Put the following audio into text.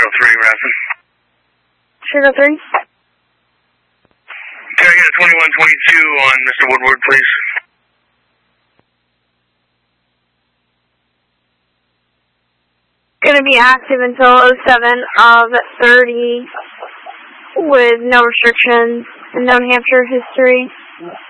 Raskin. Sugar 3. Can I get a 2122 on Mr. Woodward, please? Going to be active until 07 of 30 with no restrictions and no New Hampshire history.